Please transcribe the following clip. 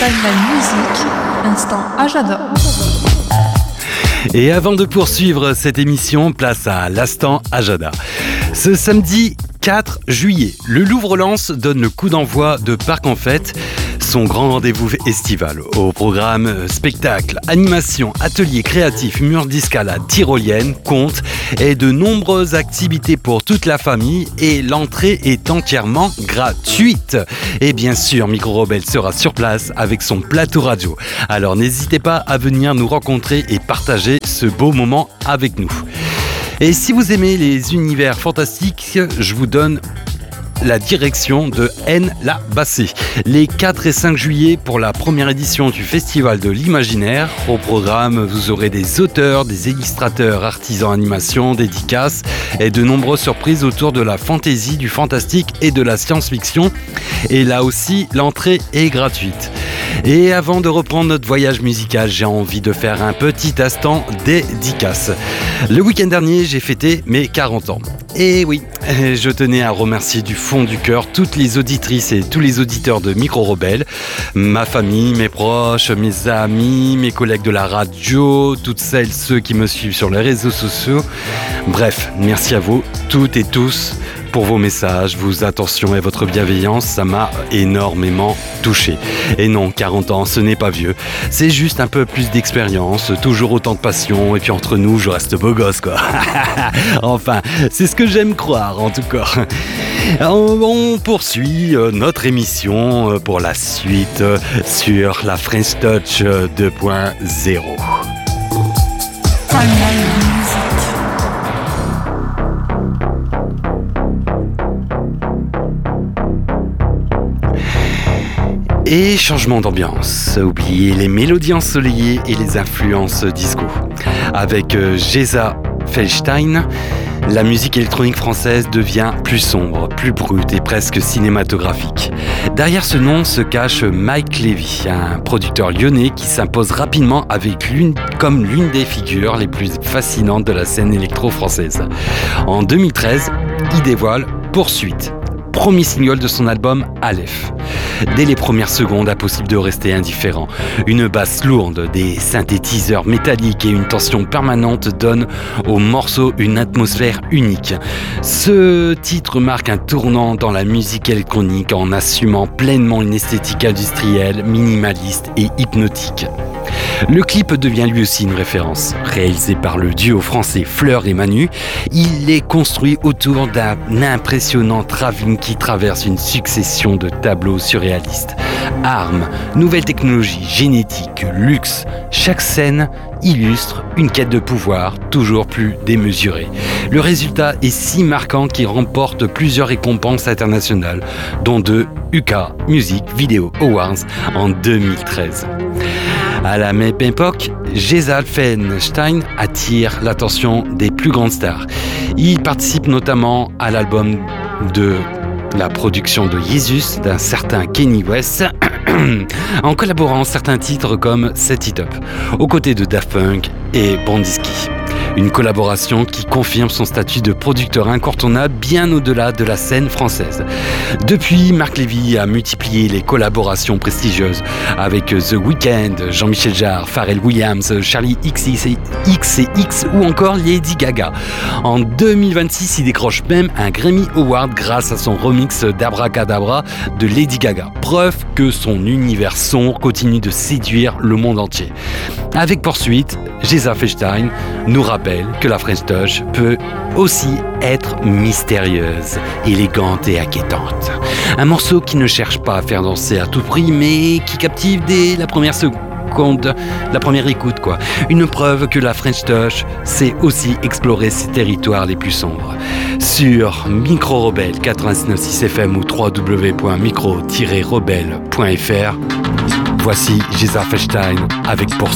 Timeline Music, instant Ajada. Et avant de poursuivre cette émission, place à l'instant Ajada. Ce samedi 4 juillet, le Louvre-Lens donne le coup d'envoi de Parc en Fête, son grand rendez-vous estival. Au programme spectacle, animation, ateliers créatifs, murs d'escalade, tyrolienne, contes et de nombreuses activités pour toute la famille, et l'entrée est entièrement gratuite. Et bien sûr, Micro Rebelle sera sur place avec son plateau radio. Alors n'hésitez pas à venir nous rencontrer et partager ce beau moment avec nous. Et si vous aimez les univers fantastiques, je vous donne la direction de N La Bassée. Les 4 et 5 juillet pour la première édition du Festival de l'Imaginaire. Au programme, vous aurez des auteurs, des illustrateurs, artisans animation, dédicaces et de nombreuses surprises autour de la fantaisie, du fantastique et de la science-fiction. Et là aussi, l'entrée est gratuite. Et avant de reprendre notre voyage musical, j'ai envie de faire un petit instant dédicace. Le week-end dernier, j'ai fêté mes 40 ans. Et oui, je tenais à remercier du fond du cœur toutes les auditrices et tous les auditeurs de Micro Rebelle, ma famille, mes proches, mes amis, mes collègues de la radio, toutes celles, ceux qui me suivent sur les réseaux sociaux. Bref, merci à vous, toutes et tous, pour vos messages, vos attentions et votre bienveillance. Ça m'a énormément touché. Et non, 40 ans, ce n'est pas vieux. C'est juste un peu plus d'expérience, toujours autant de passion, et puis entre nous, je reste beau gosse, quoi. Enfin, c'est ce que j'aime croire, en tout cas. On poursuit notre émission pour la suite sur la French Touch 2.0. Et changement d'ambiance, oubliez les mélodies ensoleillées et les influences disco. Avec Geza Feldstein, la musique électronique française devient plus sombre, plus brute et presque cinématographique. Derrière ce nom se cache Mike Levy, un producteur lyonnais qui s'impose rapidement avec l'une des figures les plus fascinantes de la scène électro-française. En 2013, il dévoile Poursuite, premier single de son album Aleph. Dès les premières secondes, impossible de rester indifférent. Une basse lourde, des synthétiseurs métalliques et une tension permanente donnent au morceau une atmosphère unique. Ce titre marque un tournant dans la musique électronique en assumant pleinement une esthétique industrielle, minimaliste et hypnotique. Le clip devient lui aussi une référence. Réalisé par le duo français Fleur et Manu, il est construit autour d'un impressionnant travelling qui traverse une succession de tableaux surréalistes. Armes, nouvelles technologies, génétique, luxe, chaque scène illustre une quête de pouvoir toujours plus démesurée. Le résultat est si marquant qu'il remporte plusieurs récompenses internationales, dont 2 UK Music Video Awards en 2013. À la même époque, Geza Feldstein attire l'attention des plus grandes stars. Il participe notamment à l'album de la production de Jesus d'un certain Kanye West, en collaborant certains titres comme Set It Up, aux côtés de Daft Punk et Bondiski. Une collaboration qui confirme son statut de producteur incontournable bien au-delà de la scène française. Depuis, Marc Levy a multiplié les collaborations prestigieuses avec The Weeknd, Jean-Michel Jarre, Pharrell Williams, Charlie XCX ou encore Lady Gaga. En 2026, il décroche même un Grammy Award grâce à son remix d'Abracadabra de Lady Gaga. Preuve que son univers sombre continue de séduire le monde entier. Avec Poursuite, Geza Feldstein nous rappelle que la French Touch peut aussi être mystérieuse, élégante et inquiétante. Un morceau qui ne cherche pas à faire danser à tout prix, mais qui captive dès la première seconde, la première écoute, quoi. Une preuve que la French Touch sait aussi explorer ses territoires les plus sombres. Sur Micro Rebelle 89.6 FM ou www.micro-rebelle.fr, voici Geza Feldstein avec Poursuite.